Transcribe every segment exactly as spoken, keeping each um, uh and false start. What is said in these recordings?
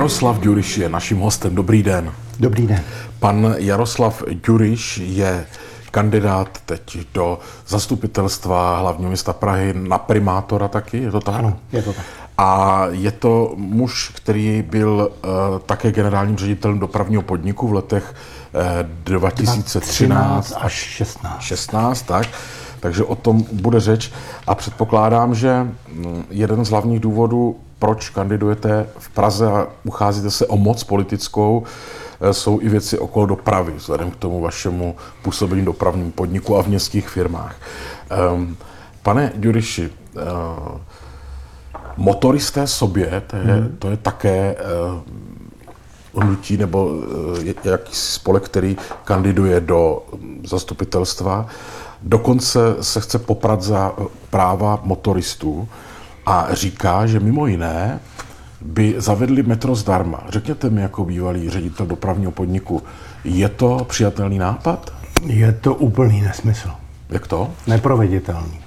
Jaroslav Ďuriš je naším hostem. Dobrý den. Dobrý den. Pan Jaroslav Ďuriš je kandidát teď do zastupitelstva hlavního města Prahy na primátora taky, je to tak? Ano, je to tak. A je to muž, který byl uh, také generálním ředitelem dopravního podniku v letech uh, dva tisíce třináct až šestnáct. šestnáct, tak. Takže o tom bude řeč a předpokládám, že jeden z hlavních důvodů, proč kandidujete v Praze a ucházíte se o moc politickou, jsou i věci okolo dopravy, vzhledem k tomu vašemu působení v dopravním podniku a v městských firmách. Pane Ďuriši, motoristé sobě, to je, hmm. to je také hnutí nebo jakýsi spolek, který kandiduje do zastupitelstva. Dokonce se chce poprat za práva motoristů a říká, že mimo jiné by zavedli metro zdarma. Řekněte mi jako bývalý ředitel dopravního podniku, je to přijatelný nápad? Je to úplný nesmysl. Jak to? Neproveditelný.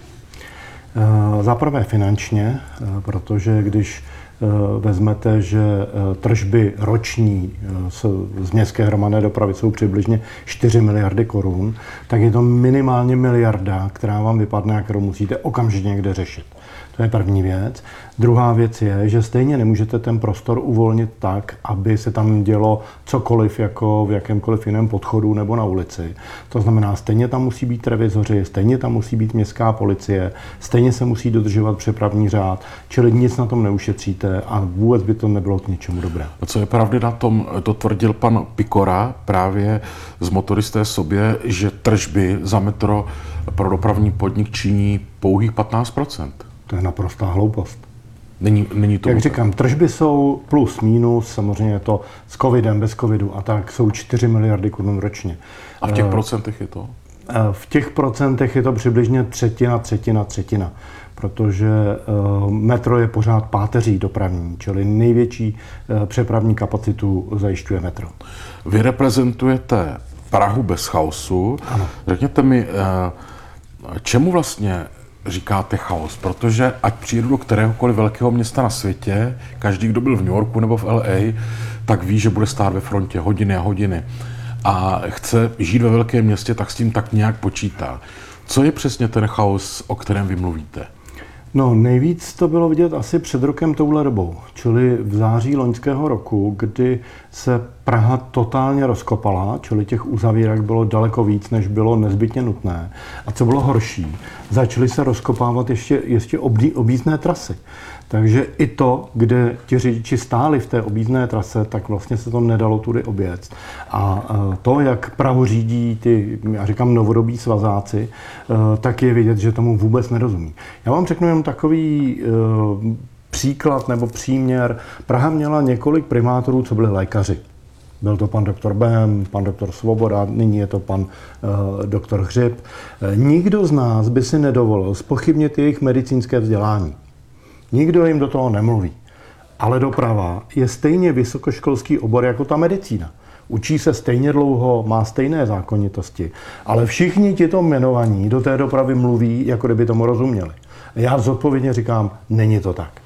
Za prvé finančně, protože když vezmete, že tržby roční z městské hromadné dopravy jsou přibližně čtyři miliardy korun, tak je to minimálně miliarda, která vám vypadne a kterou musíte okamžitě někde řešit. To je první věc. Druhá věc je, že stejně nemůžete ten prostor uvolnit tak, aby se tam dělo cokoliv jako v jakémkoliv jiném podchodu nebo na ulici. To znamená, stejně tam musí být revizoři, stejně tam musí být městská policie, stejně se musí dodržovat přepravní řád, čili nic na tom neušetříte a vůbec by to nebylo k ničemu dobré. A co je pravdy na tom, to tvrdil pan Pikora právě z Motoristé sobě, že tržby za metro pro dopravní podnik činí pouhých patnáct procent. To je naprostá hloupost. Není, není to. Jak říkám, tržby jsou plus, minus, samozřejmě je to s covidem, bez covidu a tak jsou čtyři miliardy korun ročně. A v těch uh, procentech je to? Uh, v těch procentech je to přibližně třetina, třetina, třetina. Protože uh, metro je pořád páteří dopravní, čili největší uh, přepravní kapacitu zajišťuje metro. Vy reprezentujete Prahu bez chaosu. Ano. Řekněte mi, uh, čemu vlastně říkáte chaos, protože ať přijedu do kteréhokoliv velkého města na světě, každý, kdo byl v New Yorku nebo v L A, tak ví, že bude stát ve frontě hodiny a hodiny a chce žít ve velkém městě, tak s tím tak nějak počítá. Co je přesně ten chaos, o kterém vy mluvíte? No, nejvíc to bylo vidět asi před rokem touhle dobou, čili v září loňského roku, kdy se Praha totálně rozkopala, čili těch uzavírek bylo daleko víc, než bylo nezbytně nutné. A co bylo horší, začaly se rozkopávat ještě, ještě obdí, objízdné trasy. Takže i to, kde ti řidiči stáli v té objízdné trase, tak vlastně se to nedalo tudy objet. A to, jak Prahu řídí ty, já říkám, novodobí svazáci, tak je vidět, že tomu vůbec nerozumí. Já vám řeknu jenom takový příklad nebo příměr. Praha měla několik primátorů, co byli lékaři. Byl to pan doktor Bém, pan doktor Svoboda, nyní je to pan uh, doktor Hřib. Nikdo z nás by si nedovolil zpochybnit jejich medicínské vzdělání. Nikdo jim do toho nemluví. Ale doprava je stejně vysokoškolský obor jako ta medicína. Učí se stejně dlouho, má stejné zákonitosti, ale všichni tito jmenovaní do té dopravy mluví, jako kdyby tomu rozuměli. Já zodpovědně říkám, není to tak.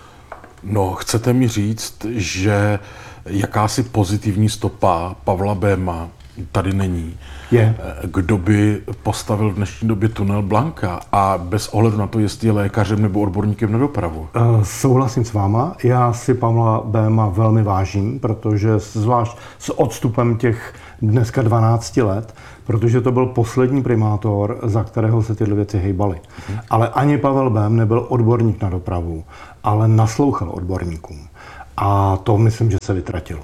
No, chcete mi říct, že jakási pozitivní stopa Pavla Béma tady není. Je. Kdo by postavil v dnešní době tunel Blanka a bez ohledu na to, jestli je lékařem nebo odborníkem na dopravu? Uh, souhlasím s váma. Já si Pavla Béma velmi vážím, protože zvlášť s odstupem těch dneska dvanácti let, protože to byl poslední primátor, za kterého se tyhle věci hejbaly. Hmm. Ale ani Pavel Bém nebyl odborník na dopravu, ale naslouchal odborníkům. A to myslím, že se vytratilo.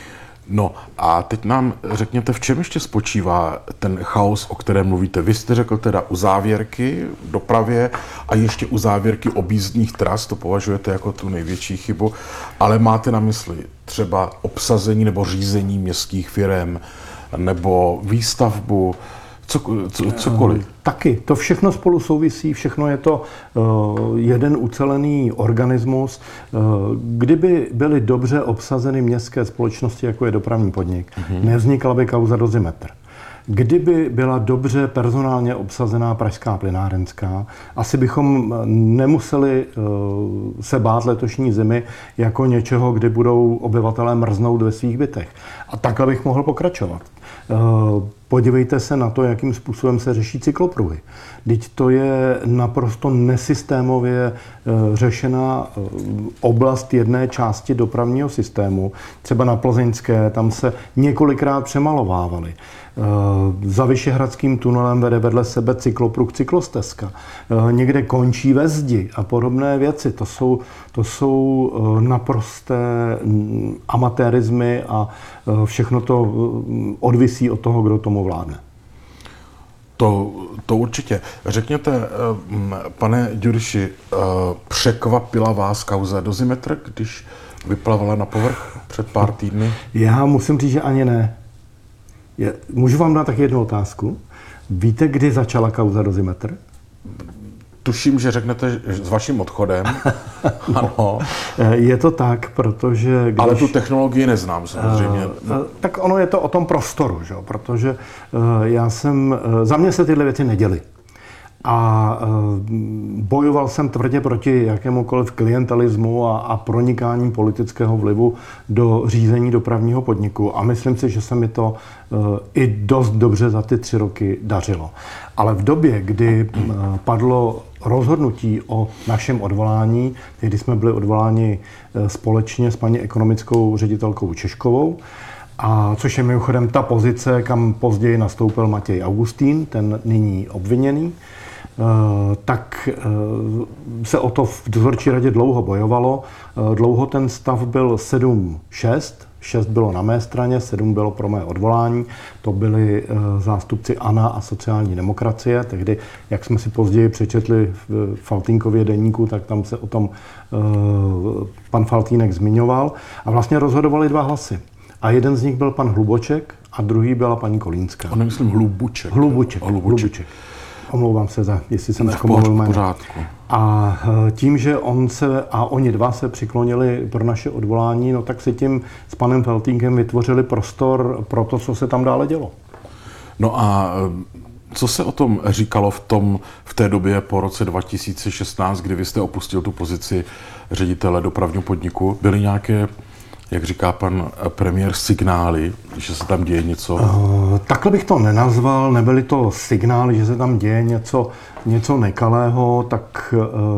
No a teď nám řekněte, v čem ještě spočívá ten chaos, o kterém mluvíte. Vy jste řekl teda uzávěrky v dopravě a ještě uzávěrky objízdných tras, to považujete jako tu největší chybu, ale máte na mysli třeba obsazení nebo řízení městských firem nebo výstavbu, co, co, cokoliv. Taky. To všechno spolu souvisí, všechno je to uh, jeden ucelený organismus. Uh, kdyby byly dobře obsazeny městské společnosti, jako je dopravní podnik, uh-huh. nevznikla by kauza Dozimetr. Kdyby byla dobře personálně obsazená pražská plynárenská, asi bychom nemuseli se bát letošní zimy jako něčeho, kdy budou obyvatelé mrznout ve svých bytech. A takhle bych mohl pokračovat. Podívejte se na to, jakým způsobem se řeší cyklopruhy. Vždyť to je naprosto nesystémově řešená oblast jedné části dopravního systému. Třeba na Plzeňské, tam se několikrát přemalovávaly. Za Vyšehradským tunelem vede vedle sebe cyklopruh, cyklostezka. Někde končí ve zdi a podobné věci. To jsou, to jsou naprosté amatérismy a všechno to odvisí od toho, kdo tomu vládne. To, to určitě. Řekněte, pane Ďuriši, překvapila vás kauza Dozimetr, když vyplavala na povrch před pár týdny? Já musím říct, že ani ne. Je, můžu vám dát tak jednu otázku? Víte, kdy začala kauza Dozimetr? Tuším, že řeknete s vaším odchodem. Ano. Je to tak, protože... Když, ale tu technologii neznám samozřejmě. Uh, tak ono je to o tom prostoru, že? Protože uh, já jsem... Uh, za mě se tyhle věci neděly. A uh, bojoval jsem tvrdě proti jakémukoliv klientelismu a, a pronikání politického vlivu do řízení dopravního podniku. A myslím si, že se mi to uh, i dost dobře za ty tři roky dařilo. Ale v době, kdy uh, padlo rozhodnutí o našem odvolání, kdy jsme byli odvoláni uh, společně s paní ekonomickou ředitelkou Češkovou, a což je mimochodem ta pozice, kam později nastoupil Matěj Augustín, ten nyní obviněný, tak se o to v dozorčí radě dlouho bojovalo. Dlouho ten stav byl sedm šest, šest bylo na mé straně, sedm bylo pro mé odvolání. To byli zástupci ANO a sociální demokracie. Tehdy, jak jsme si později přečetli v Faltýnkově deníku, tak tam se o tom pan Faltýnek zmiňoval. A vlastně rozhodovali dva hlasy. A jeden z nich byl pan Hluboček a druhý byla paní Kolínská. On nemyslím Hlubuček. Hlubuček. Hlubuček. Hlubuček. Omlouvám se, za, jestli jsem zkomolil jméno. A tím, že on se a oni dva se přiklonili pro naše odvolání, no tak se tím s panem Faltýnkem vytvořili prostor pro to, co se tam dále dělo. No a co se o tom říkalo v, tom, v té době po roce dva tisíce šestnáct, kdy vy jste opustil tu pozici ředitele dopravního podniku? Byly nějaké, jak říká pan premiér, signály, že se tam děje něco? Uh, takhle bych to nenazval, nebyly to signály, že se tam děje něco, něco nekalého, tak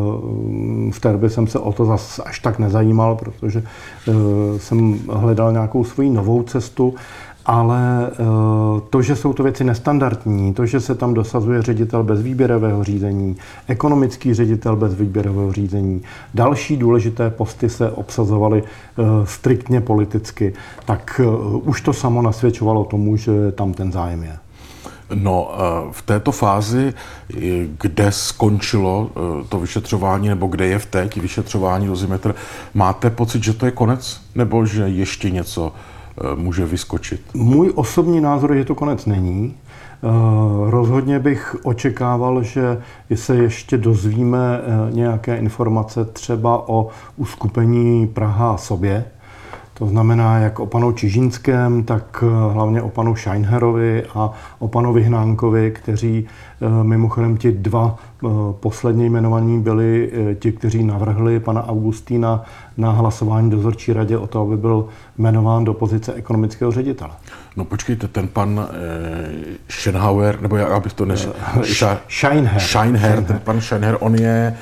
uh, v té době jsem se o to zas až tak nezajímal, protože uh, jsem hledal nějakou svoji novou cestu. Ale to, že jsou to věci nestandardní, to, že se tam dosazuje ředitel bez výběrového řízení, ekonomický ředitel bez výběrového řízení, další důležité posty se obsazovaly striktně politicky, tak už to samo nasvědčovalo tomu, že tam ten zájem je. No, v této fázi, kde skončilo to vyšetřování, nebo kde je v teď vyšetřování Dozimetr, máte pocit, že to je konec, nebo že ještě něco může vyskočit? Můj osobní názor je, že to konec není. Rozhodně bych očekával, že se ještě dozvíme nějaké informace třeba o uskupení Praha sobě. To znamená jak o panu Čižínském, tak hlavně o panu Scheinherovi a o panu Vyhnánkovi, kteří mimochodem ti dva posledně jmenovaní byli ti, kteří navrhli pana Augustína na hlasování dozorčí radě o to, aby byl jmenován do pozice ekonomického ředitele. No počkejte, ten pan eh, Schenhauer, nebo já bych to než... Ša- Scheinher. Scheinher, ten pan Scheinher, on je...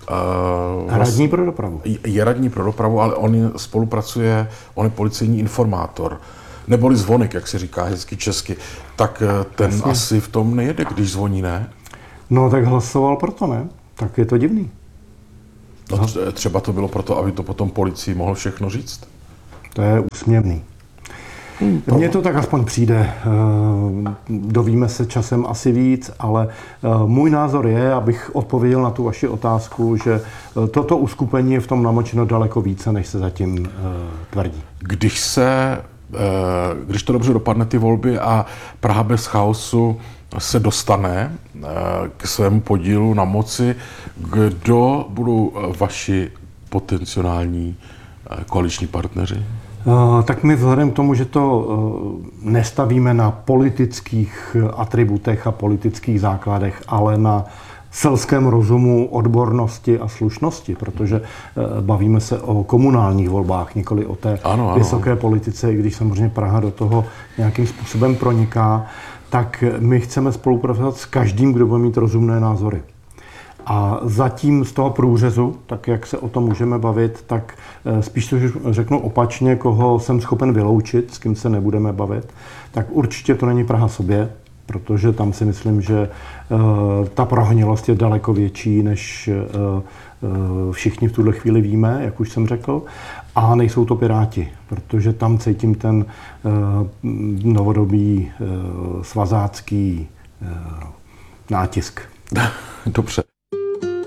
Uh, radní pro dopravu. Je radní pro dopravu, ale on spolupracuje, on je policejní informátor. Neboli zvonek, jak se říká hezky česky. Tak ten Jasně. asi v tom nejede, když zvoní, ne? No tak hlasoval proto, ne? Tak je to divný. No, třeba to bylo proto, aby to potom policii mohl všechno říct? To je úsměvný. Mně to tak aspoň přijde. Dovíme se časem asi víc, ale můj názor je, abych odpověděl na tu vaši otázku, že toto uskupení je v tom namočeno daleko více, než se zatím tvrdí. Když se, když to dobře dopadne ty volby a Praha bez chaosu se dostane k svému podílu na moci, kdo budou vaši potenciální koaliční partneři? Tak my vzhledem k tomu, že to nestavíme na politických atributech a politických základech, ale na selském rozumu, odbornosti a slušnosti, protože bavíme se o komunálních volbách, nikoli o té ano, ano. vysoké politice, i když samozřejmě Praha do toho nějakým způsobem proniká, tak my chceme spolupracovat s každým, kdo bude mít rozumné názory. A zatím z toho průřezu, tak jak se o tom můžeme bavit, tak spíš to řeknu opačně, koho jsem schopen vyloučit, s kým se nebudeme bavit, tak určitě to není Praha sobě, protože tam si myslím, že ta prohnilost je daleko větší, než všichni v tuhle chvíli víme, jak už jsem řekl. A nejsou to Piráti, protože tam cítím ten novodobý svazácký nátisk. Dobře.